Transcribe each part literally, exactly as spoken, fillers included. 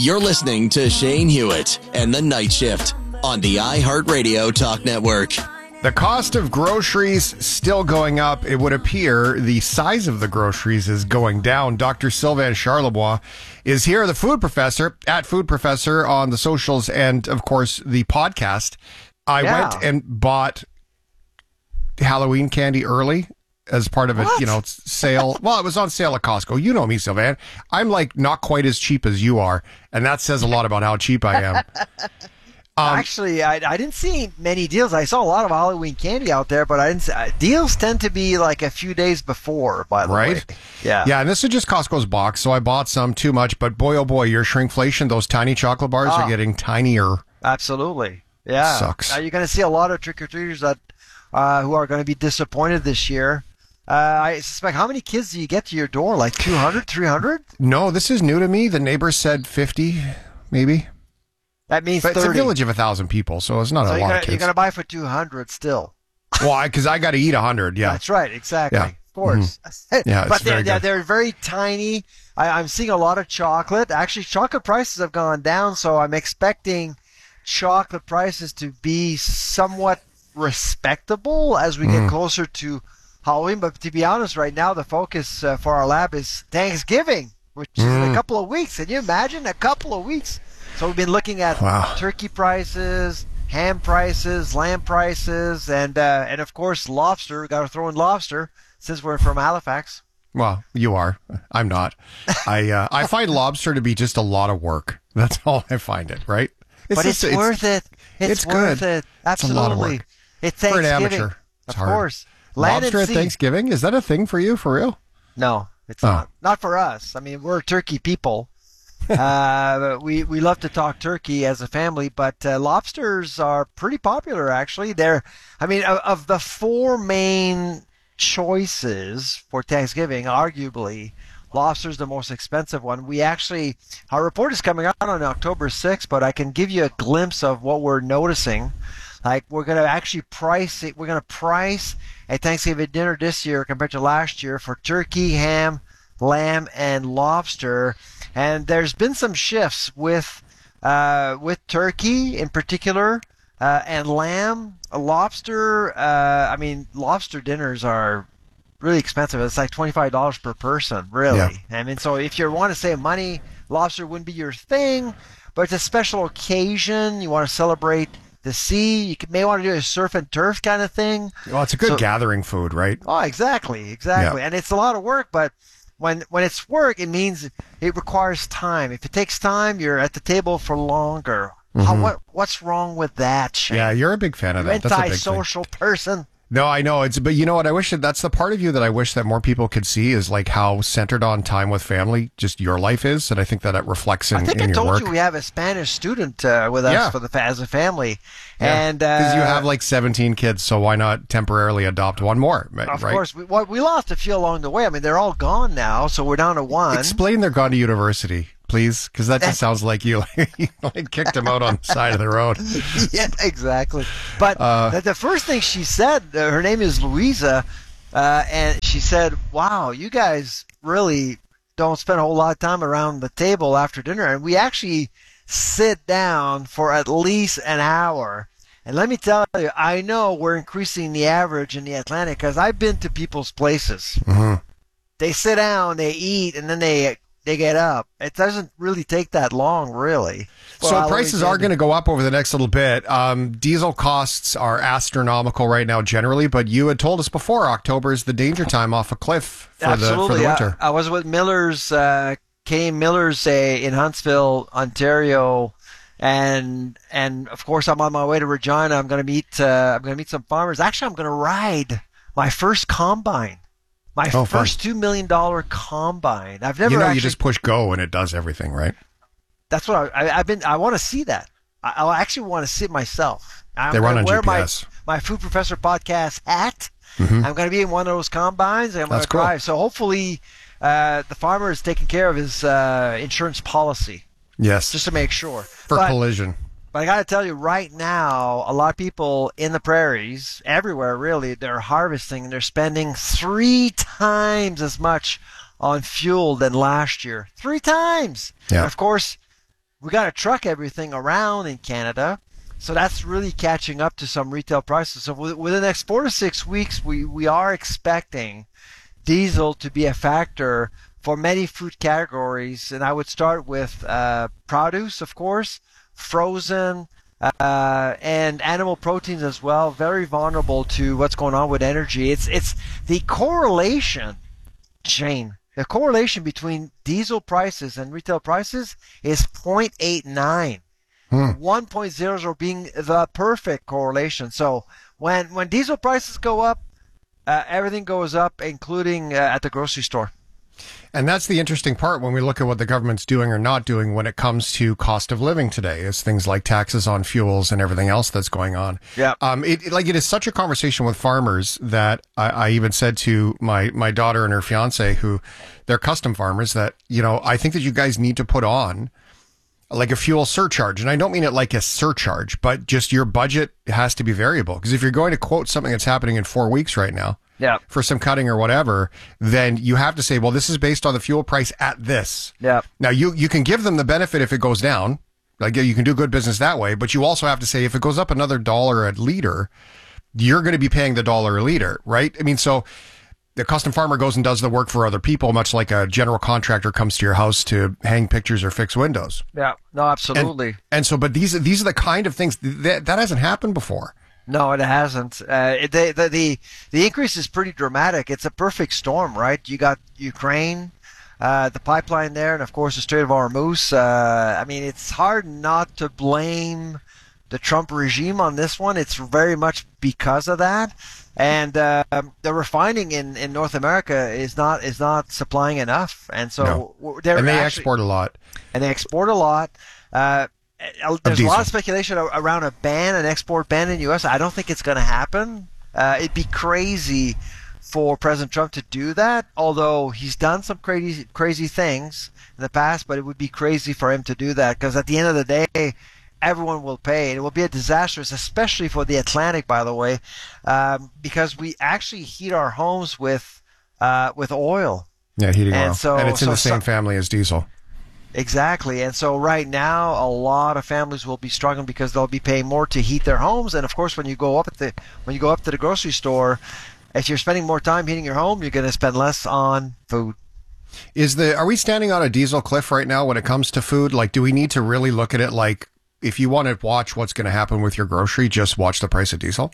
You're listening to Shane Hewitt and the Night Shift on the iHeartRadio Talk Network. The cost of groceries still going up. It would appear the size of the groceries is going down. Doctor Sylvain Charlebois is here, the food professor, at Food Professor on the socials and, of course, the podcast. I Yeah. went and bought Halloween candy early as part of a, What? you know, sale. Well, it was on sale at Costco. You know me, Sylvain. I'm like not quite as cheap as you are, and that says a lot about how cheap I am. Um, Actually, I, I didn't see many deals. I saw a lot of Halloween candy out there, but I didn't. See, uh, deals tend to be like a few days before. By the Right? way, yeah, Yeah, and this is just Costco's box, so I bought some too much. But boy, oh boy, your shrinkflation, those tiny chocolate bars Oh. are getting tinier. absolutely. Yeah, Sucks. Now you're going to see a lot of trick or treaters that uh, who are going to be disappointed this year. Uh, I suspect. How many kids do you get to your door? Like two hundred, three hundred? No, this is new to me. The neighbors said fifty, maybe. That means But it's a thirty. village of a thousand people, so it's not So a you're lot gonna, of kids. you're going to buy for two hundred still. Well, because I, got to eat a hundred. Yeah, That's right, exactly. Yeah. Of course. Yeah, it's but they're, very they're, good. they're very tiny. I, I'm seeing a lot of chocolate. Actually, chocolate prices have gone down, so I'm expecting chocolate prices to be somewhat respectable as we Mm. get closer to Halloween. But to be honest, right now, the focus uh, for our lab is Thanksgiving, which is in Mm. a couple of weeks. Can you imagine? A couple of weeks. So we've been looking at Wow. turkey prices, ham prices, lamb prices, and uh, and of course lobster. We got to throw in lobster since we're from Halifax. Well, you are. I'm not. I uh, I find lobster to be just a lot of work. That's all I find it. Right? But just- it's, worth it. It's, it's worth good. it. It's a lot of Absolutely. work. It's For an Thanksgiving. amateur, it's Of hard. course. Land Lobster and at sea. Thanksgiving, is that a thing for you, for real? No, it's Oh. not. Not for us. I mean, we're turkey people. uh, we we love to talk turkey as a family, but uh, lobsters are pretty popular. Actually, they're. I mean, of, of the four main choices for Thanksgiving, arguably, lobster's the most expensive one. We actually, our report is coming out on October sixth, but I can give you a glimpse of what we're noticing. Like, we're going to actually price it. We're going to price a Thanksgiving dinner this year compared to last year for turkey, ham, lamb, and lobster. And there's been some shifts with uh, with turkey in particular, uh, and lamb, lobster. Uh, I mean, lobster dinners are really expensive. It's like twenty-five dollars per person, really. Yeah. I mean, so if you want to save money, lobster wouldn't be your thing, but it's a special occasion. You want to celebrate the sea. You could, may want to do a surf and turf kind of thing. Well, it's a good So- gathering food, right? Oh, exactly, exactly. And it's a lot of work, but when when it's work, it means it requires time. If it takes time, you're at the table for longer. How, what what's wrong with that, Shane? Yeah, you're a big fan of You're that. That's a big thing. anti-social person. No, I know it's, but you know what? I wish that that's the part of you that I wish that more people could see is like how centered on time with family just your life is, and I think that it reflects in, I think in I your told work. you we have a Spanish student uh, with us Yeah. for the as a family, Yeah. and uh, because you have like seventeen kids, so why not temporarily adopt one more? Right? of course we well, we lost a few along the way. I mean, they're all gone now, so we're down to one. Explain they're gone to university, please, because that just sounds like you like, like kicked them out on the side of the road. Yeah, exactly. But Uh, the, the first thing she said, uh, her name is Louisa, uh, and she said, "Wow, you guys really don't spend a whole lot of time around the table after dinner, and we actually sit down for at least an hour." And let me tell you, I know we're increasing the average in the Atlantic because I've been to people's places. Mhm. They sit down, they eat, and then they they get up. It doesn't really take that long, really. So Well, prices we are did- going to go up over the next little bit. Um, diesel costs are astronomical right now generally, but you had told us before October is the danger time off a cliff for the for Absolutely. the winter. I, I was with Miller's, uh, K Miller's uh, in Huntsville, Ontario, and and of course I'm on my way to Regina. I'm going to meet uh, I'm going to meet some farmers. Actually, I'm going to ride my first combine, my Oh, fun. first two million dollar combine. I've never You know, actually. you just push go and it does everything, right? That's what I, I, I've been. I want to see that. I, I actually want to see it myself. I'm They run gonna on wear G P S. My, my Food Professor podcast hat. Mhm. I'm going to be in one of those combines. And I'm going That's to cool. drive. So hopefully, uh, the farmer is taking care of his uh, insurance policy Yes, just to make sure. for but, collision. but I got to tell you, right now, a lot of people in the prairies, everywhere really, they're harvesting and they're spending three times as much on fuel than last year. Three times. Yeah. And of course, we got to truck everything around in Canada. So that's really catching up to some retail prices. So within the next four to six weeks, we, we are expecting diesel to be a factor for many food categories. And I would start with uh, produce, of course, frozen, uh, and animal proteins as well. Very vulnerable to what's going on with energy. It's, it's the correlation, Shane, the correlation between diesel prices and retail prices is zero point eight nine. Hmm. one point zero zero being the perfect correlation. So when when diesel prices go up, uh, everything goes up, including uh, at the grocery store. And that's the interesting part when we look at what the government's doing or not doing when it comes to cost of living today, is things like taxes on fuels and everything else that's going on. Yeah. Um, it, it like it is such a conversation with farmers that I, I even said to my, my daughter and her fiance, who they're custom farmers, that, you know, I think that you guys need to put on like a fuel surcharge. And I don't mean it like a surcharge, but just your budget has to be variable. Because if you're going to quote something that's happening in four weeks right now, yeah, for some cutting or whatever, then you have to say, well, this is based on the fuel price at this. Yeah. Now, you, you can give them the benefit if it goes down. Like, you can do good business that way, but you also have to say, if it goes up another dollar a liter, you're going to be paying the dollar a liter, right? I mean, so the custom farmer goes and does the work for other people, much like a general contractor comes to your house to hang pictures or fix windows. Yeah, no, absolutely. And, and so, but these, these are the kind of things that, that hasn't happened before. No, it hasn't. Uh, it, they, the, the the increase is pretty dramatic. It's a perfect storm, right? You got Ukraine, uh, the pipeline there, and of course the Strait of Hormuz. Uh, I mean, it's hard not to blame the Trump regime on this one. It's very much because of that. And uh, the refining in, in North America is not is not supplying enough, and so no. they're and they actually, export a lot. And they export a lot. Uh, there's a lot of speculation around a ban, an export ban in the U S. I don't think it's going to happen. Uh, it'd be crazy for President Trump to do that, although he's done some crazy crazy things in the past. But it would be crazy for him to do that, because at the end of the day, everyone will pay. It will be a disastrous, especially for the Atlantic, by the way, um, because we actually heat our homes with uh, with oil. Yeah, heating and oil. So, and it's in so, the same so, family as diesel. Exactly. And so right now, a lot of families will be struggling because they'll be paying more to heat their homes. And of course, when you go up at the when you go up to the grocery store, if you're spending more time heating your home, you're going to spend less on food. Is the are we standing on a diesel cliff right now when it comes to food? Like, do we need to really look at it like, if you want to watch what's going to happen with your grocery, just watch the price of diesel?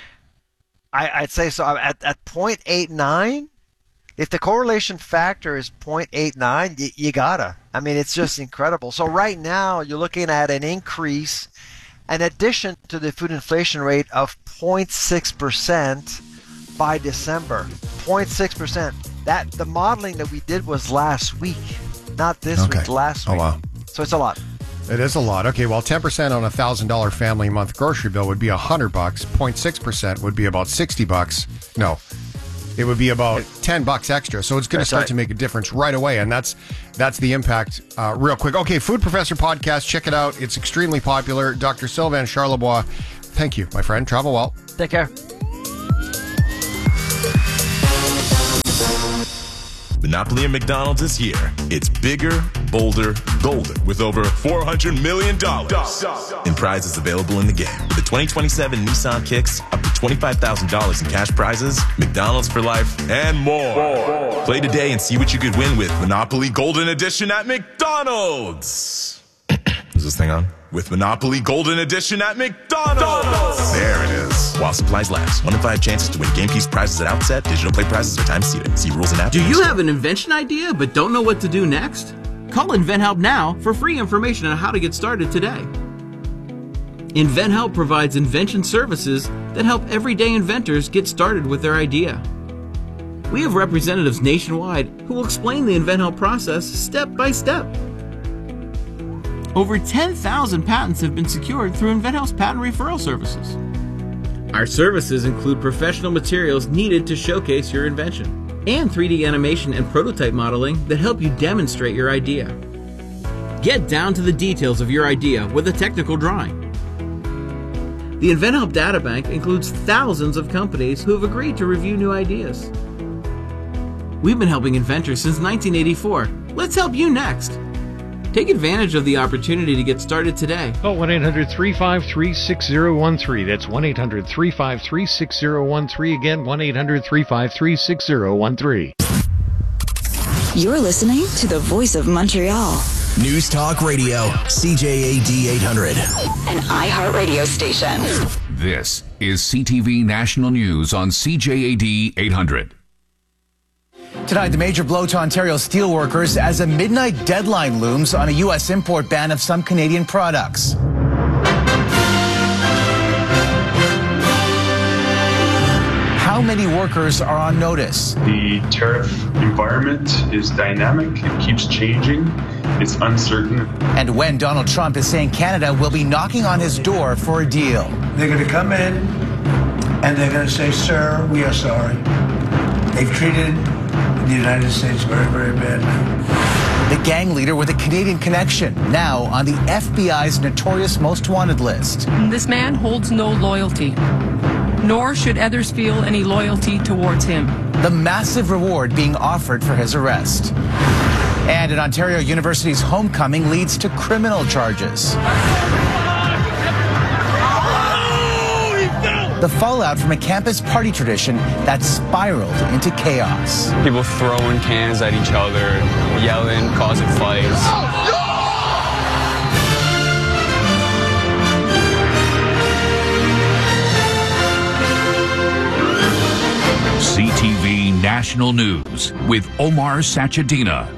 I, I'd say so. At, at zero point eight nine, if the correlation factor is zero point eight nine, you, you gotta. I mean, it's just incredible. So right now, you're looking at an increase, an addition to the food inflation rate of zero point six percent by December. zero point six percent. That the modeling that we did was last week, not this okay. week, last week. Oh, wow. So it's a lot. It is a lot. Okay, well, ten percent on a one thousand dollars family month grocery bill would be one hundred bucks. zero point six percent would be about sixty bucks. No, it would be about ten bucks extra. So it's going to start right. to make a difference right away. And that's that's the impact uh, real quick. Okay, Food Professor Podcast. Check it out. It's extremely popular. Doctor Sylvain Charlebois, thank you, my friend. Travel well. Take care. Monopoly at McDonald's is here. It's bigger, bolder, golder, with over four hundred million dollars in prizes available in the game. With the twenty twenty-seven Nissan Kicks, up to twenty-five thousand dollars in cash prizes, McDonald's for life, and more. more. Play today and see what you could win with Monopoly Golden Edition at McDonald's. Is this thing on? With Monopoly Golden Edition at McDonald's. There it is. While supplies last. One in five chances to win game piece prizes at outset. Digital play prizes are time seated. See rules and app. Do you have an invention idea but don't know what to do next? Call InventHelp now for free information on how to get started today. InventHelp provides invention services that help everyday inventors get started with their idea. We have representatives nationwide who will explain the InventHelp process step by step. Over ten thousand patents have been secured through InventHelp's patent referral services. Our services include professional materials needed to showcase your invention, and three D animation and prototype modeling that help you demonstrate your idea. Get down to the details of your idea with a technical drawing. The InventHelp Databank includes thousands of companies who have agreed to review new ideas. We've been helping inventors since nineteen eighty-four. Let's help you next. Take advantage of the opportunity to get started today. Call one eight hundred three five three six zero one three. That's one eight hundred three five three six zero one three. Again, one eight hundred three five three six zero one three. You're listening to the Voice of Montreal. News Talk Radio, C J A D eight hundred. An iHeartRadio station. This is C T V National News on C J A D eight hundred. Tonight, the major blow to Ontario steelworkers as a midnight deadline looms on a U S import ban of some Canadian products. How many workers are on notice? The tariff environment is dynamic. It keeps changing. It's uncertain. And when Donald Trump is saying Canada will be knocking on his door for a deal. They're going to come in and they're going to say, sir, we are sorry. They've treated the United States very, very badly. The gang leader with a Canadian connection, now on the F B I's notorious most wanted list. This man holds no loyalty, nor should others feel any loyalty towards him. The massive reward being offered for his arrest. And an Ontario University's homecoming leads to criminal charges. The fallout from a campus party tradition that spiraled into chaos. People throwing cans at each other, yelling, causing fights. C T V National News with Omar Sachedina.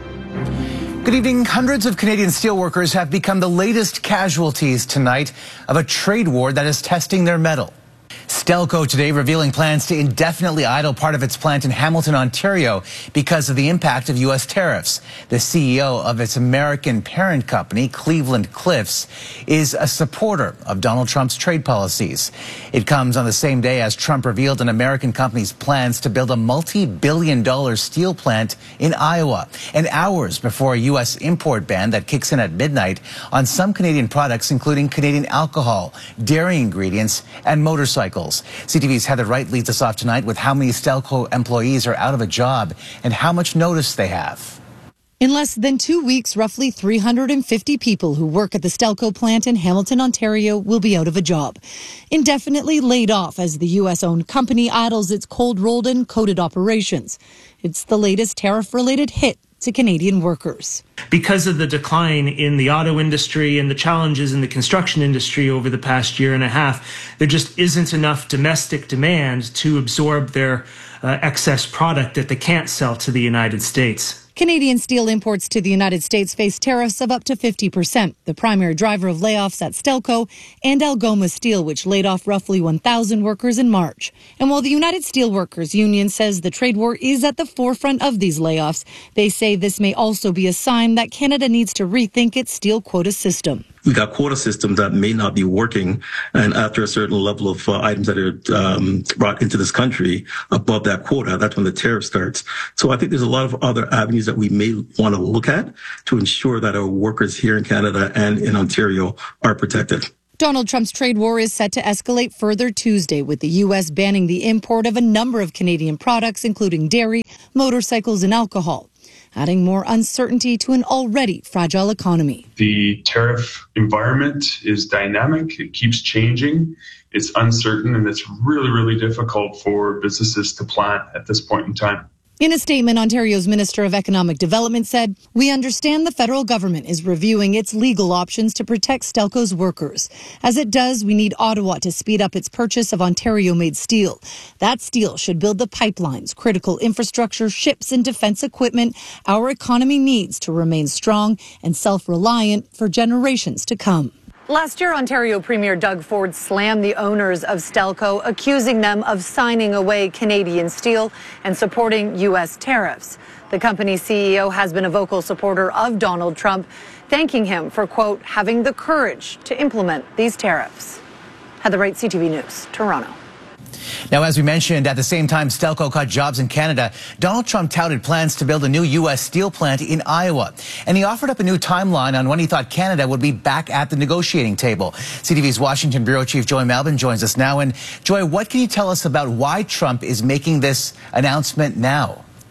Good evening. Hundreds of Canadian steelworkers have become the latest casualties tonight of a trade war that is testing their mettle. Stelco today revealing plans to indefinitely idle part of its plant in Hamilton, Ontario because of the impact of U S tariffs. The C E O of its American parent company, Cleveland Cliffs, is a supporter of Donald Trump's trade policies. It comes on the same day as Trump revealed an American company's plans to build a multi-billion dollar steel plant in Iowa, and hours before a U S import ban that kicks in at midnight on some Canadian products, including Canadian alcohol, dairy ingredients, and motorcycles. C T V's Heather Wright leads us off tonight with how many Stelco employees are out of a job and how much notice they have. In less than two weeks, roughly three hundred fifty people who work at the Stelco plant in Hamilton, Ontario will be out of a job. Indefinitely laid off as the U S-owned company idles its cold-rolled and coated operations. It's the latest tariff-related hit to Canadian workers. Because of the decline in the auto industry and the challenges in the construction industry over the past year and a half, there just isn't enough domestic demand to absorb their uh, excess product that they can't sell to the United States. Canadian steel imports to the United States face tariffs of up to fifty percent, the primary driver of layoffs at Stelco and Algoma Steel, which laid off roughly one thousand workers in March. And while the United Steelworkers Union says the trade war is at the forefront of these layoffs, they say this may also be a sign that Canada needs to rethink its steel quota system. We got quota systems that may not be working, and after a certain level of uh, items that are um, brought into this country above that quota, that's when the tariff starts. So I think there's a lot of other avenues that we may want to look at to ensure that our workers here in Canada and in Ontario are protected. Donald Trump's trade war is set to escalate further Tuesday, with the U S banning the import of a number of Canadian products, including dairy, motorcycles, and alcohol, adding more uncertainty to an already fragile economy. The tariff environment is dynamic. It keeps changing. It's uncertain, and it's really, really difficult for businesses to plan at this point in time. In a statement, Ontario's Minister of Economic Development said, "We understand the federal government is reviewing its legal options to protect Stelco's workers. As it does, we need Ottawa to speed up its purchase of Ontario-made steel. That steel should build the pipelines, critical infrastructure, ships, and defense equipment our economy needs to remain strong and self-reliant for generations to come." Last year, Ontario Premier Doug Ford slammed the owners of Stelco, accusing them of signing away Canadian steel and supporting U S tariffs. The company's C E O has been a vocal supporter of Donald Trump, thanking him for, quote, having the courage to implement these tariffs. Heather Wright, C T V News, Toronto. Now, as we mentioned, at the same time Stelco cut jobs in Canada, Donald Trump touted plans to build a new U S steel plant in Iowa. And he offered up a new timeline on when he thought Canada would be back at the negotiating table. C T V's Washington Bureau Chief Joy Melvin joins us now. And Joy, what can you tell us about why Trump is making this announcement now?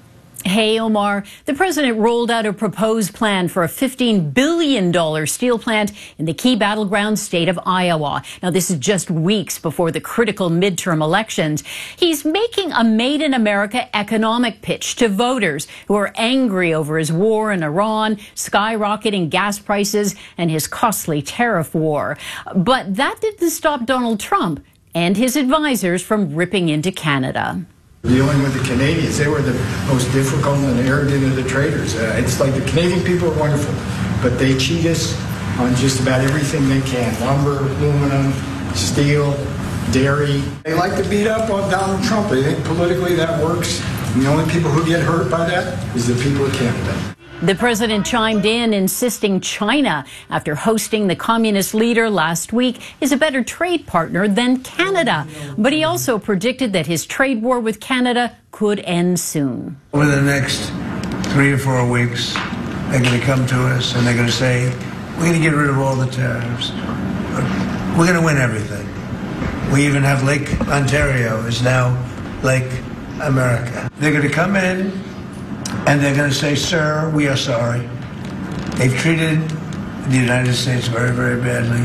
Hey, Omar. The president rolled out a proposed plan for a fifteen billion dollars steel plant in the key battleground state of Iowa. Now, this is just weeks before the critical midterm elections. He's making a Made in America economic pitch to voters who are angry over his war in Iran, skyrocketing gas prices, and his costly tariff war. But that didn't stop Donald Trump and his advisors from ripping into Canada. Dealing with the Canadians, they were the most difficult and arrogant of the traders. Uh, it's like the Canadian people are wonderful, but they cheat us on just about everything they can. Lumber, aluminum, steel, dairy. They like to beat up on Donald Trump. They think politically that works. And the only people who get hurt by that is the people of Canada. The president chimed in, insisting China, after hosting the communist leader last week, is a better trade partner than Canada. But he also predicted that his trade war with Canada could end soon. Over the next three or four weeks, they're going to come to us and they're going to say, we're going to get rid of all the tariffs. We're going to win everything. We even have Lake Ontario is now Lake America. They're going to come in and they're going to say, sir, we are sorry. They've treated the United States very, very badly.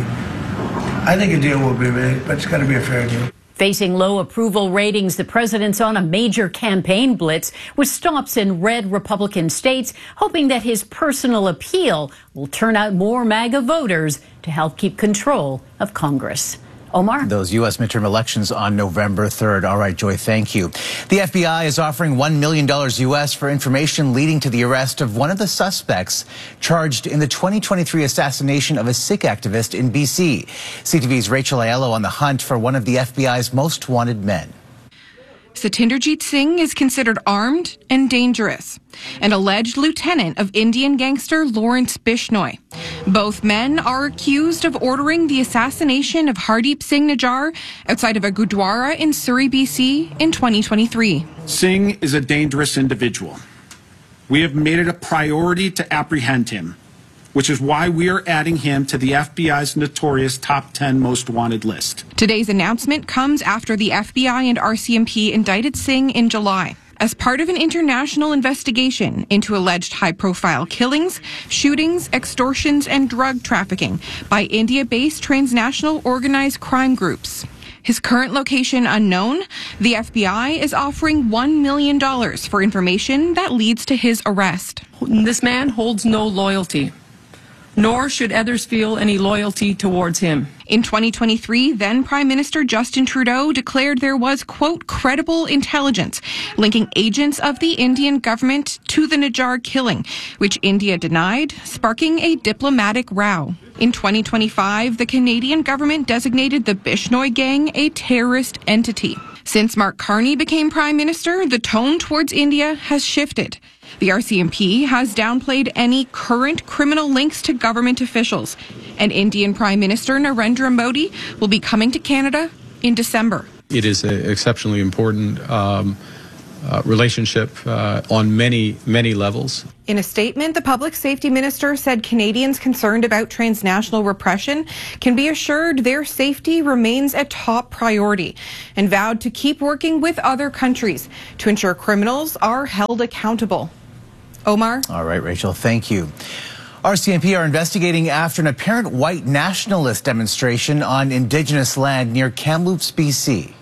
I think a deal will be made, but it's got to be a fair deal. Facing low approval ratings, the president's on a major campaign blitz with stops in red Republican states, hoping that his personal appeal will turn out more MAGA voters to help keep control of Congress. Omar? Those U S midterm elections on November third. All right, Joy, thank you. The F B I is offering one million dollars U S for information leading to the arrest of one of the suspects charged in the twenty twenty-three assassination of a Sikh activist in B C. C T V's Rachel Aiello on the hunt for one of the F B I's most wanted men. Satinderjeet Singh is considered armed and dangerous, an alleged lieutenant of Indian gangster Lawrence Bishnoi. Both men are accused of ordering the assassination of Hardeep Singh Nijjar outside of a Gurdwara in Surrey, B C in twenty twenty-three. Singh is a dangerous individual. We have made it a priority to apprehend him, which is why we are adding him to the F B I's notorious top ten most wanted list. Today's announcement comes after the F B I and R C M P indicted Singh in July as part of an international investigation into alleged high-profile killings, shootings, extortions, and drug trafficking by India-based transnational organized crime groups. His current location unknown, the F B I is offering one million dollars for information that leads to his arrest. This man holds no loyalty, nor should others feel any loyalty towards him. In twenty twenty-three, then Prime Minister Justin Trudeau declared there was, quote, credible intelligence linking agents of the Indian government to the Nijjar killing, which India denied, sparking a diplomatic row. In twenty twenty-five, the Canadian government designated the Bishnoi gang a terrorist entity. Since Mark Carney became Prime Minister, the tone towards India has shifted. The R C M P has downplayed any current criminal links to government officials, and Indian Prime Minister Narendra Modi will be coming to Canada in December. It is an exceptionally important um, uh, relationship uh, on many, many levels. In a statement, the Public Safety Minister said Canadians concerned about transnational repression can be assured their safety remains a top priority, and vowed to keep working with other countries to ensure criminals are held accountable. Omar? All right, Rachel, thank you. R C M P are investigating after an apparent white nationalist demonstration on Indigenous land near Kamloops, B C.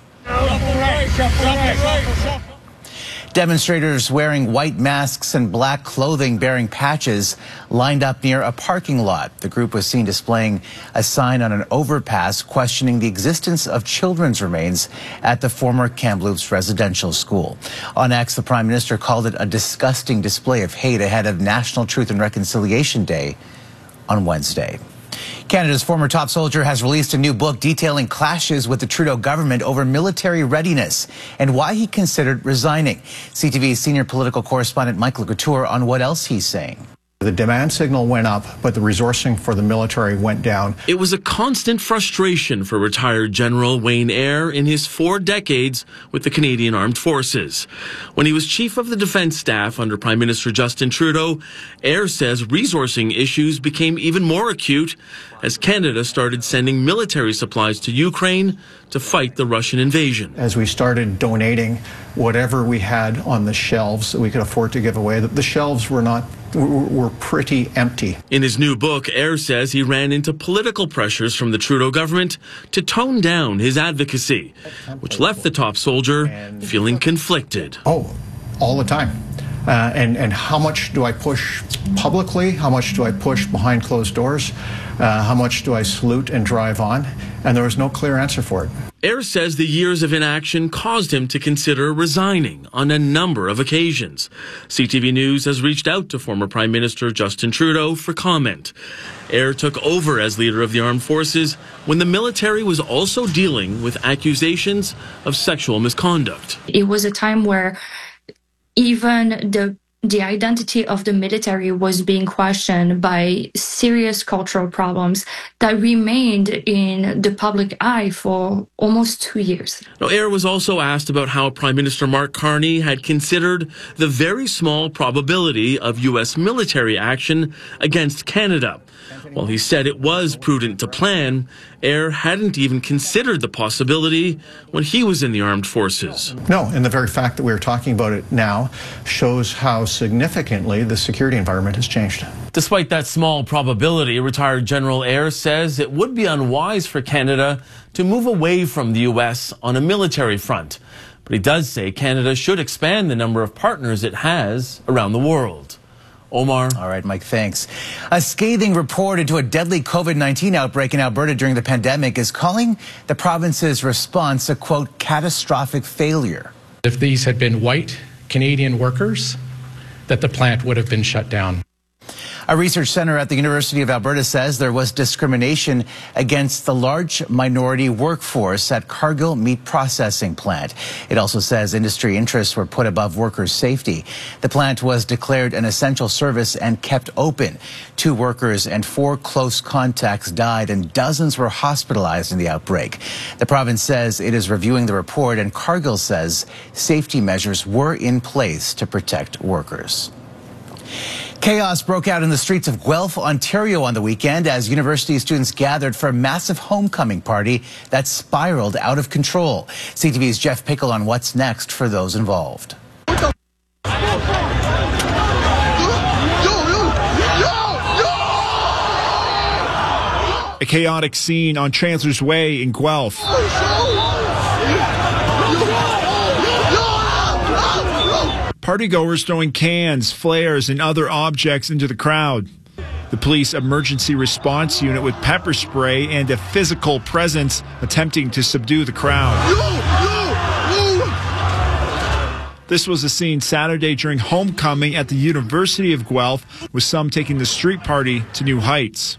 Demonstrators wearing white masks and black clothing bearing patches lined up near a parking lot. The group was seen displaying a sign on an overpass questioning the existence of children's remains at the former Kamloops residential school. On X, the Prime Minister called it a disgusting display of hate ahead of National Truth and Reconciliation Day on Wednesday. Canada's former top soldier has released a new book detailing clashes with the Trudeau government over military readiness and why he considered resigning. C T V's senior political correspondent Michael Couture on what else he's saying. The demand signal went up, but the resourcing for the military went down. It was a constant frustration for retired General Wayne Eyre in his four decades with the Canadian Armed Forces. When he was Chief of the Defence Staff under Prime Minister Justin Trudeau, Eyre says resourcing issues became even more acute as Canada started sending military supplies to Ukraine to fight the Russian invasion. As we started donating whatever we had on the shelves that we could afford to give away, the shelves were not were pretty empty. In his new book, Eyre says he ran into political pressures from the Trudeau government to tone down his advocacy, which left the top soldier feeling conflicted. Oh, all the time. Uh, and, and how much do I push publicly? How much do I push behind closed doors? Uh, how much do I salute and drive on? And there was no clear answer for it. Eyre says the years of inaction caused him to consider resigning on a number of occasions. C T V News has reached out to former Prime Minister Justin Trudeau for comment. Eyre took over as leader of the armed forces when the military was also dealing with accusations of sexual misconduct. It was a time where even the the identity of the military was being questioned by serious cultural problems that remained in the public eye for almost two years. Now, Eyre was also asked about how Prime Minister Mark Carney had considered the very small probability of U S military action against Canada. While he said it was prudent to plan, Eyre hadn't even considered the possibility when he was in the armed forces. No, and the very fact that we're talking about it now shows how significantly the security environment has changed. Despite that small probability, retired General Eyre says it would be unwise for Canada to move away from the U S on a military front. But he does say Canada should expand the number of partners it has around the world. Omar. All right, Mike, thanks. A scathing report into a deadly COVID nineteen outbreak in Alberta during the pandemic is calling the province's response a, quote, catastrophic failure. If these had been white Canadian workers, that the plant would have been shut down. A research center at the University of Alberta says there was discrimination against the large minority workforce at Cargill Meat Processing Plant. It also says industry interests were put above workers' safety. The plant was declared an essential service and kept open. Two workers and four close contacts died and dozens were hospitalized in the outbreak. The province says it is reviewing the report, and Cargill says safety measures were in place to protect workers. Chaos broke out in the streets of Guelph, Ontario on the weekend as university students gathered for a massive homecoming party that spiraled out of control. C T V's Jeff Pickle on what's next for those involved. A chaotic scene on Chancellor's Way in Guelph. Partygoers throwing cans, flares, and other objects into the crowd. The police emergency response unit with pepper spray and a physical presence attempting to subdue the crowd. This was a scene Saturday during homecoming at the University of Guelph, with some taking the street party to new heights.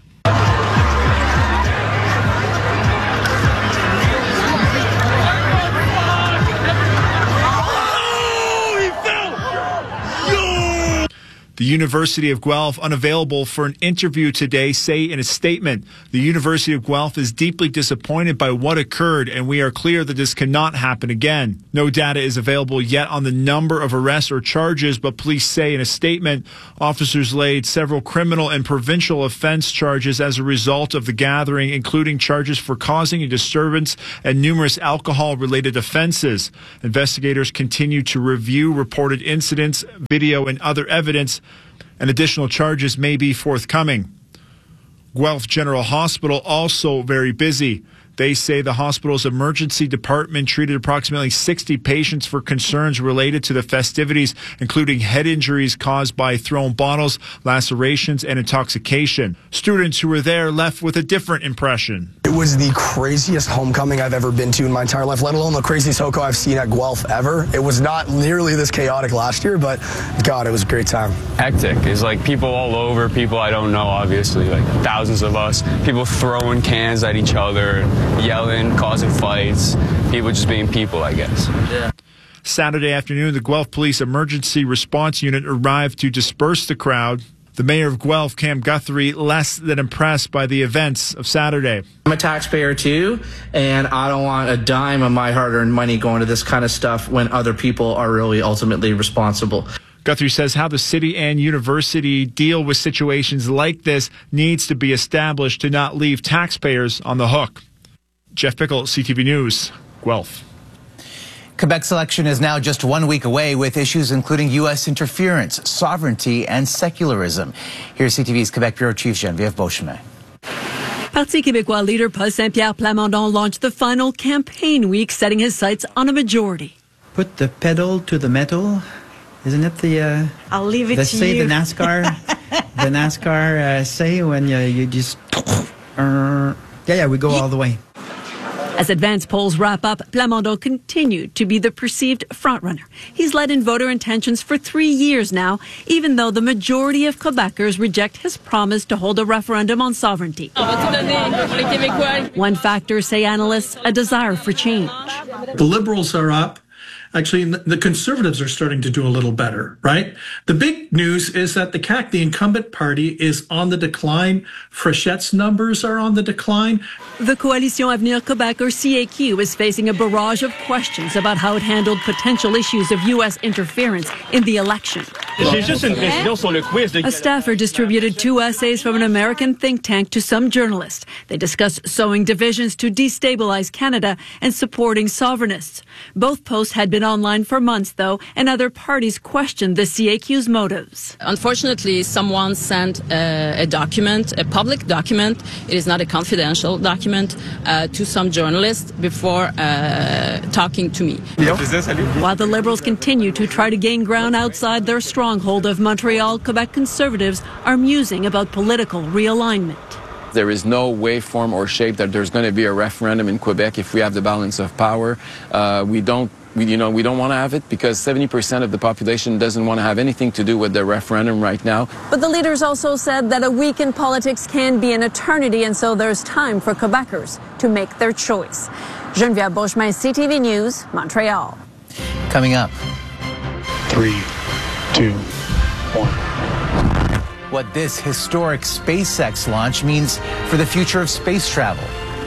The University of Guelph, unavailable for an interview today, say in a statement, the University of Guelph is deeply disappointed by what occurred, and we are clear that this cannot happen again. No data is available yet on the number of arrests or charges, but police say in a statement, officers laid several criminal and provincial offense charges as a result of the gathering, including charges for causing a disturbance and numerous alcohol-related offenses. Investigators continue to review reported incidents, video, and other evidence, and additional charges may be forthcoming. Guelph General Hospital also very busy. They say the hospital's emergency department treated approximately sixty patients for concerns related to the festivities, including head injuries caused by thrown bottles, lacerations, and intoxication. Students who were there left with a different impression. It was the craziest homecoming I've ever been to in my entire life, let alone the craziest Hoko I've seen at Guelph ever. It was not nearly this chaotic last year, but God, it was a great time. Hectic. It's like people all over, people I don't know, obviously, like thousands of us, people throwing cans at each other, yelling, causing fights, people just being people, I guess. Yeah. Saturday afternoon, the Guelph Police Emergency Response Unit arrived to disperse the crowd. The mayor of Guelph, Cam Guthrie, less than impressed by the events of Saturday. I'm a taxpayer too, and I don't want a dime of my hard-earned money going to this kind of stuff when other people are really ultimately responsible. Guthrie says how the city and university deal with situations like this needs to be established to not leave taxpayers on the hook. Jeff Pickle, C T V News, Guelph. Quebec's election is now just one week away, with issues including U S interference, sovereignty, and secularism. Here's C T V's Quebec Bureau Chief Geneviève Beauchemin. Parti québécois leader Paul Saint-Pierre Plamondon launched the final campaign week, setting his sights on a majority. Put the pedal to the metal. Isn't it the uh, I'll leave it the to say you. the NASCAR the NASCAR uh, say when you, you just uh, yeah yeah we go all the way. As advance polls wrap up, Plamondon continued to be the perceived frontrunner. He's led in voter intentions for three years now, even though the majority of Quebecers reject his promise to hold a referendum on sovereignty. One factor, say analysts, a desire for change. The Liberals are up. Actually, the Conservatives are starting to do a little better, right? The big news is that the C A Q, the incumbent party, is on the decline. Frechette's numbers are on the decline. The Coalition Avenir Québec, or C A Q, is facing a barrage of questions about how it handled potential issues of U S interference in the election. A staffer distributed two essays from an American think tank to some journalists. They discussed sowing divisions to destabilize Canada and supporting sovereignists. Both posts had been online for months, though, and other parties questioned the C A Q's motives. Unfortunately, someone sent uh, a document, a public document, it is not a confidential document, uh, to some journalists before uh, talking to me. While the Liberals continue to try to gain ground outside their stronghold of Montreal, Quebec Conservatives are musing about political realignment. There is no way, form, or shape that there's going to be a referendum in Quebec if we have the balance of power. Uh, we don't, we, you know, we don't want to have it because seventy percent of the population doesn't want to have anything to do with the referendum right now. But the leaders also said that a week in politics can be an eternity, and so there's time for Quebecers to make their choice. Geneviève Beauchemin, C T V News, Montreal. Coming up. Three, two, one. What this historic SpaceX launch means for the future of space travel.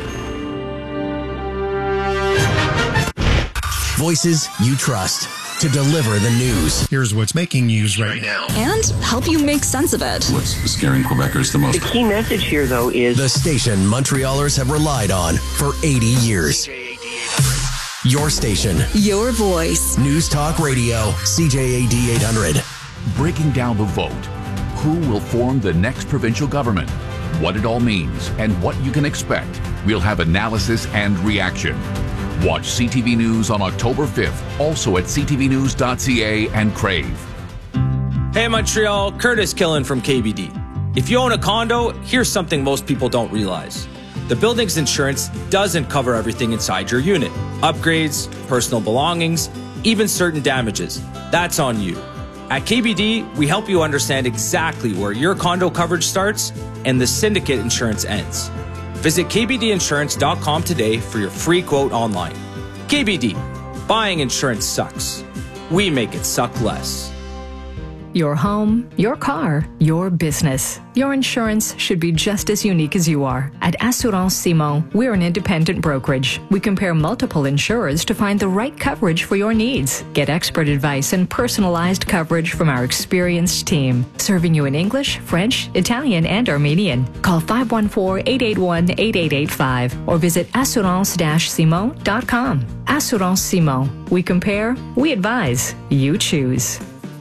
Voices you trust to deliver the news. Here's what's making news right now. And help you make sense of it. What's scaring Quebecers the most? The key message here, though, is the station Montrealers have relied on for eighty years. Your station. Your voice. News Talk Radio, C J A D eight hundred. Breaking down the vote. Who will form the next provincial government? What it all means and what you can expect. We'll have analysis and reaction. Watch C T V News on October fifth, also at c t v news dot c a and Crave. Hey Montreal, Curtis Killen from K B D. If you own a condo, here's something most people don't realize. The building's insurance doesn't cover everything inside your unit. Upgrades, personal belongings, even certain damages. That's on you. At K B D, we help you understand exactly where your condo coverage starts and the syndicate insurance ends. Visit k b d insurance dot com today for your free quote online. K B D, buying insurance sucks. We make it suck less. Your home, your car, your business. Your insurance should be just as unique as you are. At Assurance Simon, we're an independent brokerage. We compare multiple insurers to find the right coverage for your needs. Get expert advice and personalized coverage from our experienced team, serving you in English, French, Italian, and Armenian. Call five one four, eight eight one, eight eight eight five or visit assurance dash simon dot com. Assurance Simon. We compare, we advise, you choose.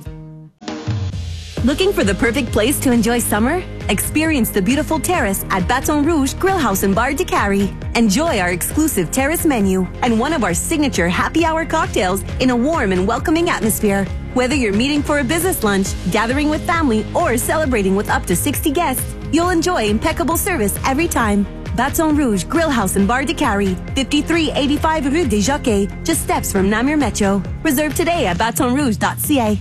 Looking for the perfect place to enjoy summer? Experience the beautiful terrace at Baton Rouge Grill House and Bar de Cary. Enjoy our exclusive terrace menu and one of our signature happy hour cocktails in a warm and welcoming atmosphere. Whether you're meeting for a business lunch, gathering with family, or celebrating with up to sixty guests, you'll enjoy impeccable service every time. Baton Rouge Grill House and Bar de Cary, fifty-three eighty-five Rue des Jockeys, just steps from Namur Metro. Reserve today at baton rouge dot c a.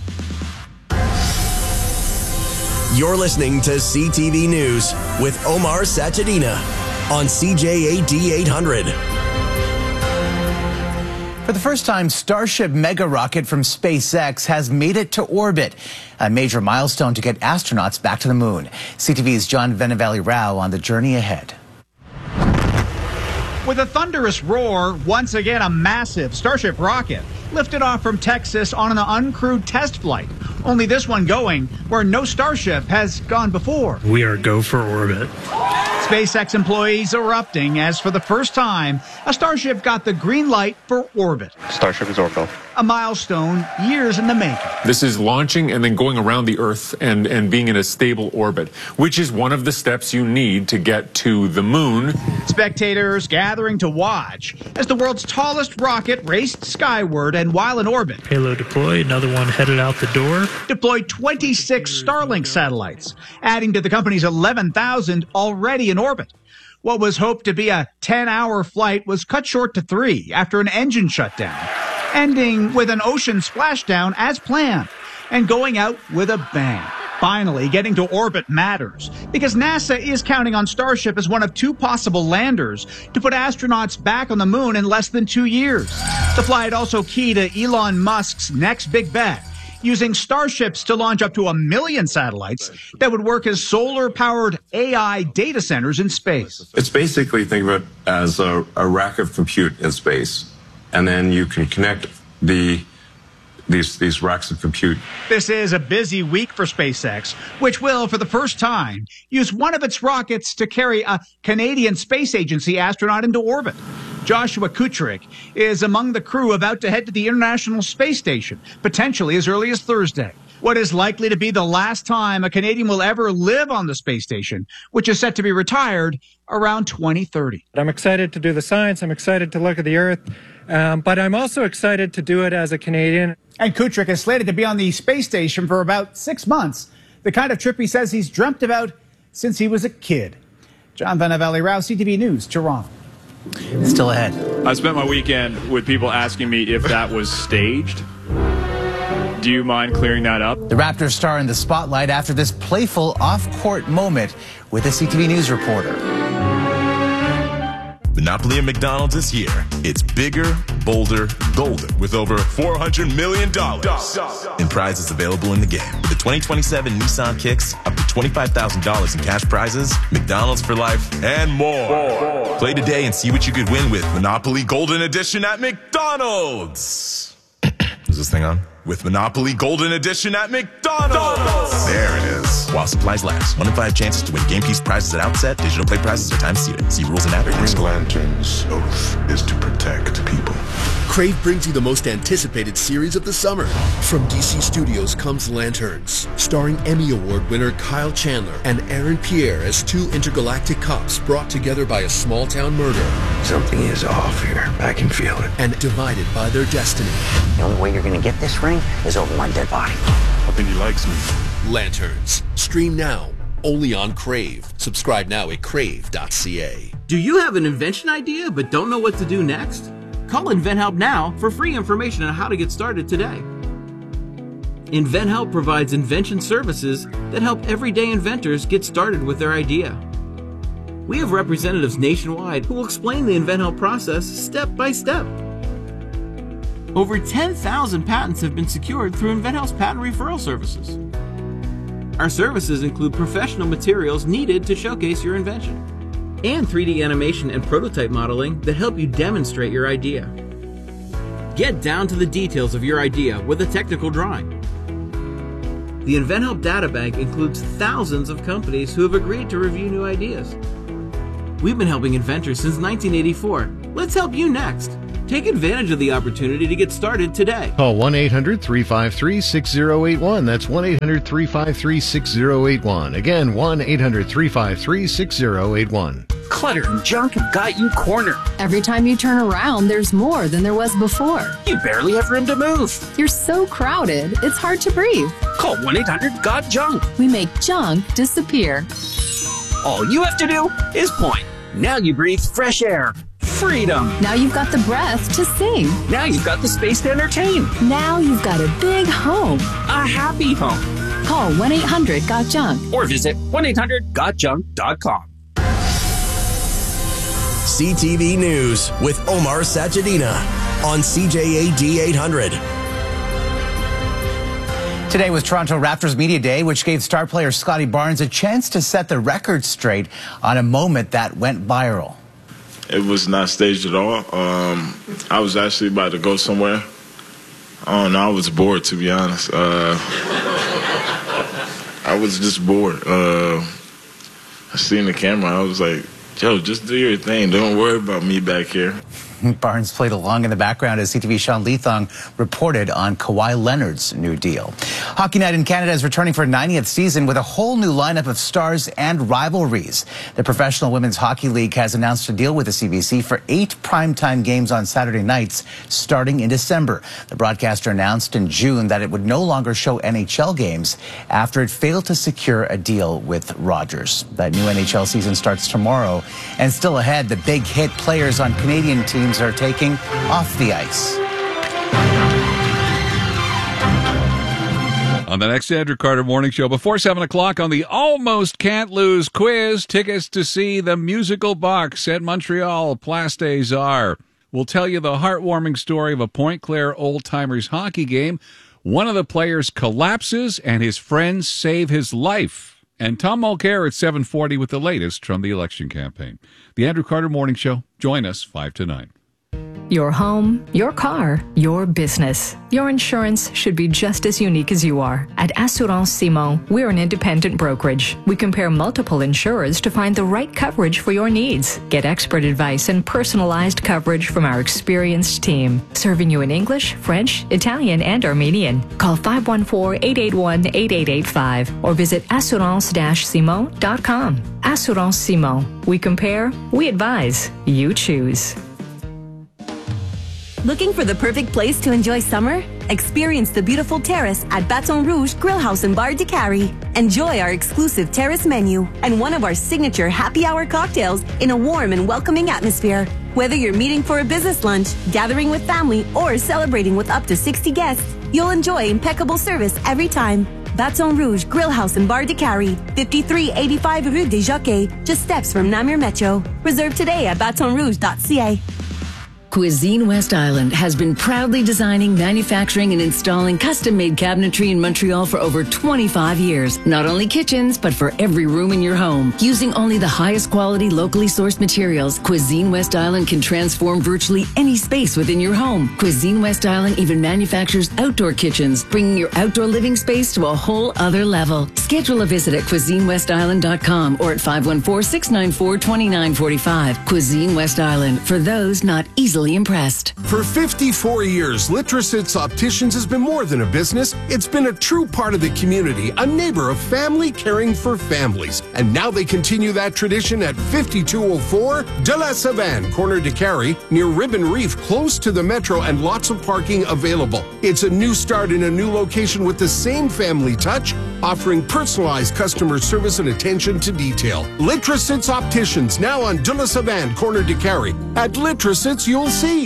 You're listening to C T V News with Omar Sachedina on C J A D eight hundred. For the first time, Starship mega rocket from SpaceX has made it to orbit, a major milestone to get astronauts back to the moon. C T V's John Venavalli Rao on the journey ahead. With a thunderous roar, once again a massive Starship rocket lifted off from Texas on an uncrewed test flight. Only this one going where no Starship has gone before. We are go for orbit. SpaceX employees erupting as for the first time, a Starship got the green light for orbit. Starship is orbital. A milestone years in the making. This is launching and then going around the Earth and, and being in a stable orbit, which is one of the steps you need to get to the moon. Spectators gathering to watch as the world's tallest rocket raced skyward and while in orbit. Payload deployed, another one headed out the door. Deployed twenty-six Starlink satellites, adding to the company's eleven thousand already in orbit. What was hoped to be a ten-hour flight was cut short to three after an engine shutdown, ending with an ocean splashdown as planned and going out with a bang. Finally, getting to orbit matters because NASA is counting on Starship as one of two possible landers to put astronauts back on the moon in less than two years. The flight also key to Elon Musk's next big bet, using Starships to launch up to a million satellites that would work as solar-powered A I data centers in space. It's basically, think of it as a, a rack of compute in space, and then you can connect the these these racks of compute. This is a busy week for SpaceX, which will, for the first time, use one of its rockets to carry a Canadian Space Agency astronaut into orbit. Joshua Kutrick is among the crew about to head to the International Space Station, potentially as early as Thursday. What is likely to be the last time a Canadian will ever live on the space station, which is set to be retired around twenty thirty. I'm excited to do the science. I'm excited to look at the Earth. Um, but I'm also excited to do it as a Canadian. And Kutrick is slated to be on the space station for about six months, the kind of trip he says he's dreamt about since he was a kid. John Venavalli Rao, C T V News, Toronto. Still ahead. I spent my weekend with people asking me if that was staged. Do you mind clearing that up? The Raptors star in the spotlight after this playful off-court moment with a C T V News reporter. Monopoly at McDonald's is here. It's bigger, bolder, golden, with over four hundred million dollars in prizes available in the game. With the twenty twenty-seven Nissan Kicks, up to twenty-five thousand dollars in cash prizes, McDonald's for life, and more. more. Play today and see what you could win with Monopoly Golden Edition at McDonald's. Is this thing on? With Monopoly Golden Edition at McDonald's. There it is. While supplies last. One in five chances to win game piece prizes at outset. Digital play prizes are time seated. See rules and app. Green Lantern's oath is to protect people. Crave brings you the most anticipated series of the summer. From D C Studios comes Lanterns, starring Emmy Award winner Kyle Chandler and Aaron Pierre as two intergalactic cops brought together by a small-town murder. Something is off here. I can feel it. And divided by their destiny. The only way you're going to get this ring is over my dead body. I think he likes me. Lanterns. Stream now. Only on Crave. Subscribe now at crave dot c a. Do you have an invention idea but don't know what to do next? Call InventHelp now for free information on how to get started today. InventHelp provides invention services that help everyday inventors get started with their idea. We have representatives nationwide who will explain the InventHelp process step by step. Over ten thousand patents have been secured through InventHelp's patent referral services. Our services include professional materials needed to showcase your invention, and three D animation and prototype modeling that help you demonstrate your idea. Get down to the details of your idea with a technical drawing. The InventHelp Databank includes thousands of companies who have agreed to review new ideas. We've been helping inventors since nineteen eighty-four. Let's help you next. Take advantage of the opportunity to get started today. Call one eight hundred three five three six zero eight one. That's one eight hundred three five three six zero eight one. Again, one eight hundred three five three six zero eight one. Clutter and junk have got you cornered. Every time you turn around, there's more than there was before. You barely have room to move. You're so crowded, it's hard to breathe. Call one eight hundred got junk. We make junk disappear. All you have to do is point. Now you breathe fresh air. Freedom. Now you've got the breath to sing. Now you've got the space to entertain. Now you've got a big home. A happy home. Call one eight hundred got junk. Or visit one eight hundred got junk dot com. C T V News with Omar Sajadina. on C J A D eight hundred. Today was Toronto Raptors Media Day, which gave star player Scottie Barnes a chance to set the record straight on a moment that went viral. It was not staged at all. Um, I was actually about to go somewhere. I don't know. I was bored, to be honest. Uh, I was just bored. Uh, I seen the camera. I was like, Joe, just do your thing. Don't worry about me back here. Barnes played along in the background as C T V's Sean Leathong reported on Kawhi Leonard's new deal. Hockey Night in Canada is returning for a ninetieth season with a whole new lineup of stars and rivalries. The Professional Women's Hockey League has announced a deal with the C B C for eight primetime games on Saturday nights starting in December. The broadcaster announced in June that it would no longer show N H L games after it failed to secure a deal with Rogers. That new N H L season starts tomorrow, and still ahead, the big hit players on Canadian teams are taking off the ice. On the next Andrew Carter Morning Show, before seven o'clock on the Almost Can't Lose quiz, tickets to see the musical box at Montreal Place des Arts. We'll tell you the heartwarming story of a Point Claire old-timers hockey game. One of the players collapses and his friends save his life. And Tom Mulcair at seven forty with the latest from the election campaign. The Andrew Carter Morning Show. Join us five to nine. Your home, your car, your business. Your insurance should be just as unique as you are. At Assurance Simon, we're an independent brokerage. We compare multiple insurers to find the right coverage for your needs. Get expert advice and personalized coverage from our experienced team, serving you in English, French, Italian, and Armenian. Call five one four, eight eight one, eight eight eight five or visit assurance dash simon dot com. Assurance Simon. We compare, we advise, you choose. Looking for the perfect place to enjoy summer? Experience the beautiful terrace at Baton Rouge Grill House and Bar de Cary. Enjoy our exclusive terrace menu and one of our signature happy hour cocktails in a warm and welcoming atmosphere. Whether you're meeting for a business lunch, gathering with family, or celebrating with up to sixty guests, you'll enjoy impeccable service every time. Baton Rouge Grill House and Bar de Cary, fifty-three eighty-five Rue des Jockeys, just steps from Namur Metro. Reserve today at baton rouge dot c a. Cuisine West Island has been proudly designing, manufacturing, and installing custom-made cabinetry in Montreal for over twenty-five years. Not only kitchens, but for every room in your home. Using only the highest quality, locally sourced materials, Cuisine West Island can transform virtually any space within your home. Cuisine West Island even manufactures outdoor kitchens, bringing your outdoor living space to a whole other level. Schedule a visit at cuisine west island dot com or at five one four, six nine four, two nine four five. Cuisine West Island, for those not easily impressed. For fifty-four years, Litrosits Opticians has been more than a business. It's been a true part of the community, a neighbor of family caring for families. And now they continue that tradition at fifty-two oh four De La Savane, corner de Cary, near Ribbon Reef, close to the metro and lots of parking available. It's a new start in a new location with the same family touch, offering personalized customer service and attention to detail. Litrosits Opticians, now on De La Savane, corner de Cary. At Litrosits, you'll see.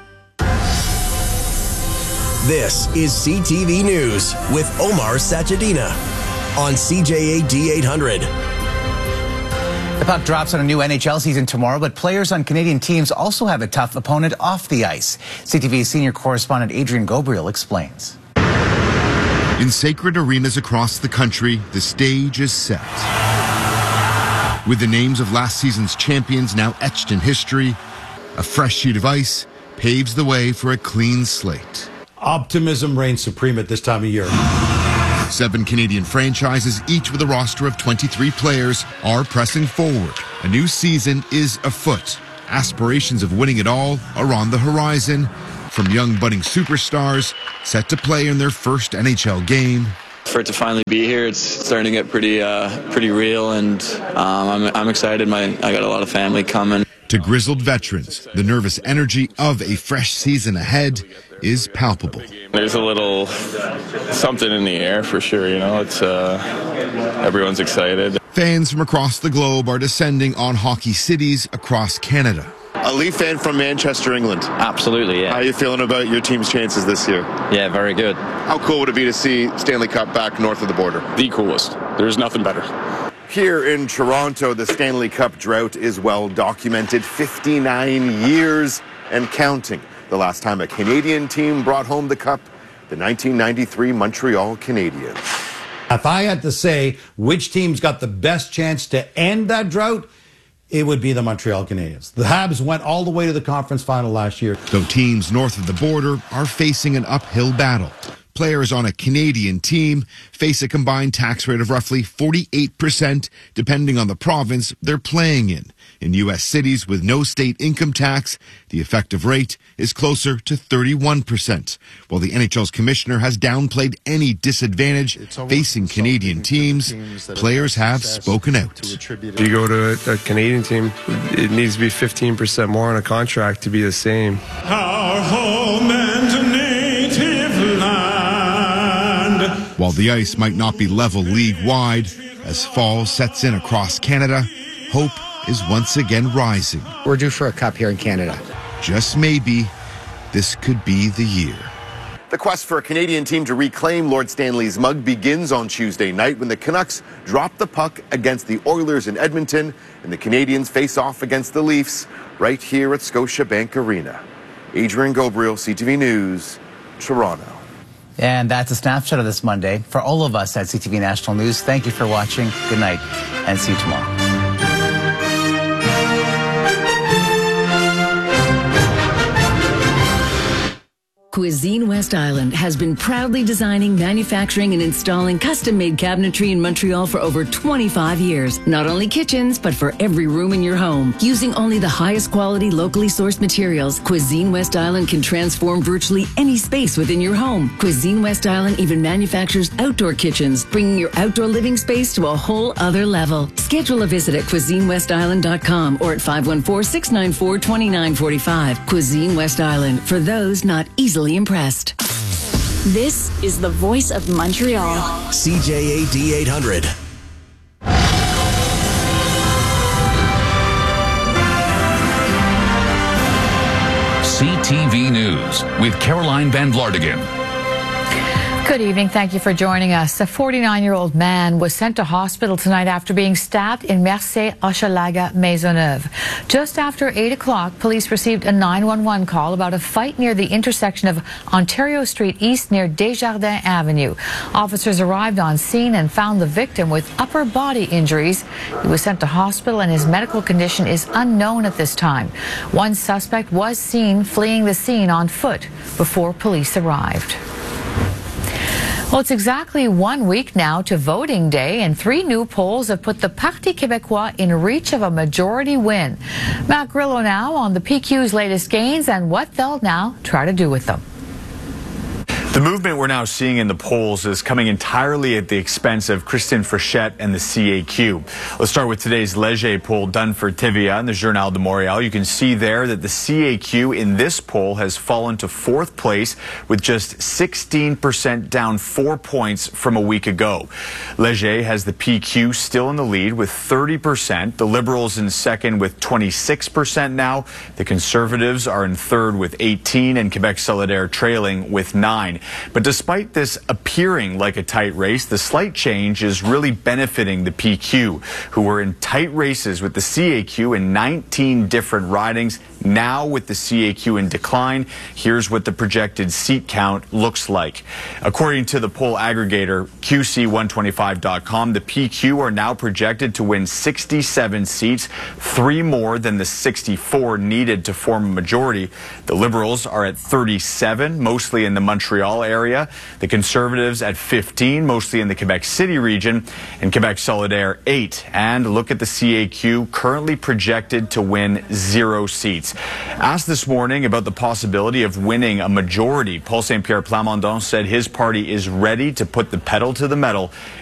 This is C T V News with Omar Sachedina on C J A D eight hundred. The puck drops on a new N H L season tomorrow, but players on Canadian teams also have a tough opponent off the ice. C T V senior correspondent Adrian Gobriel explains. In sacred arenas across the country, the stage is set. With the names of last season's champions now etched in history, a fresh sheet of ice paves the way for a clean slate. Optimism reigns supreme at this time of year. Seven Canadian franchises, each with a roster of twenty-three players, are pressing forward. A new season is afoot. Aspirations of winning it all are on the horizon. From young budding superstars set to play in their first N H L game. For it to finally be here, it's starting to get pretty, uh, pretty real, and um, I'm, I'm excited. My, I got a lot of family coming. To grizzled veterans, the nervous energy of a fresh season ahead is palpable. There's a little something in the air for sure, you know. It's uh, everyone's excited. Fans from across the globe are descending on hockey cities across Canada. A Leaf fan from Manchester, England. Absolutely, yeah. How are you feeling about your team's chances this year? Yeah, very good. How cool would it be to see Stanley Cup back north of the border? The coolest. There's nothing better. Here in Toronto, the Stanley Cup drought is well documented. fifty-nine years and counting. The last time a Canadian team brought home the cup, the nineteen ninety-three Montreal Canadiens. If I had to say which team's got the best chance to end that drought, it would be the Montreal Canadiens. The Habs went all the way to the conference final last year. Though teams north of the border are facing an uphill battle. Players on a Canadian team face a combined tax rate of roughly forty-eight percent, depending on the province they're playing in. In U S cities with no state income tax, the effective rate is closer to thirty-one percent. While the N H L's commissioner has downplayed any disadvantage facing Canadian teams, players have spoken out. If you go to a, a Canadian team, it needs to be fifteen percent more on a contract to be the same. Our home and native land. While the ice might not be level league-wide, as fall sets in across Canada, hope is once again rising. We're due for a cup here in Canada. Just maybe, this could be the year. The quest for a Canadian team to reclaim Lord Stanley's mug begins on Tuesday night when the Canucks drop the puck against the Oilers in Edmonton and the Canadians face off against the Leafs right here at Scotiabank Arena. Adrian Gobriel, C T V News, Toronto. And that's a snapshot of this Monday. For all of us at C T V National News, thank you for watching. Good night, and see you tomorrow. Cuisine West Island has been proudly designing, manufacturing, and installing custom-made cabinetry in Montreal for over twenty-five years. Not only kitchens, but for every room in your home. Using only the highest quality, locally sourced materials, Cuisine West Island can transform virtually any space within your home. Cuisine West Island even manufactures outdoor kitchens, bringing your outdoor living space to a whole other level. Schedule a visit at cuisine west island dot com or at five one four, six nine four, two nine four five. Cuisine West Island, for those not easily impressed. This is the voice of Montreal. C J A D eight hundred. C T V News with Caroline Van Vlartigan. Good evening. Thank you for joining us. A forty-nine-year-old man was sent to hospital tonight after being stabbed in Mercier Hochelaga Maisonneuve. Just after eight o'clock, police received a nine one one call about a fight near the intersection of Ontario Street East near Desjardins Avenue. Officers arrived on scene and found the victim with upper body injuries. He was sent to hospital and his medical condition is unknown at this time. One suspect was seen fleeing the scene on foot before police arrived. Well, it's exactly one week now to voting day, and three new polls have put the Parti Québécois in reach of a majority win. Matt Grillo now on the P Q's latest gains and what they'll now try to do with them. The movement we're now seeing in the polls is coming entirely at the expense of Christine Frechette and the C A Q. Let's start with today's Léger poll done for T V A and the Journal de Montréal. You can see there that the C A Q in this poll has fallen to fourth place with just sixteen percent, down four points from a week ago. Léger has the P Q still in the lead with thirty percent. The Liberals in second with twenty-six percent now. The Conservatives are in third with eighteen and Quebec Solidaire trailing with nine. But despite this appearing like a tight race, the slight change is really benefiting the P Q, who were in tight races with the C A Q in nineteen different ridings. Now with the C A Q in decline, here's what the projected seat count looks like. According to the poll aggregator Q C one twenty-five dot com, the P Q are now projected to win sixty-seven seats, three more than the sixty-four needed to form a majority. The Liberals are at thirty-seven, mostly in the Montreal area. The Conservatives at fifteen, mostly in the Quebec City region, and Quebec Solidaire eight. And look at the C A Q, currently projected to win zero seats. Asked this morning about the possibility of winning a majority, Paul Saint Pierre Plamondon said his party is ready to put the pedal to the metal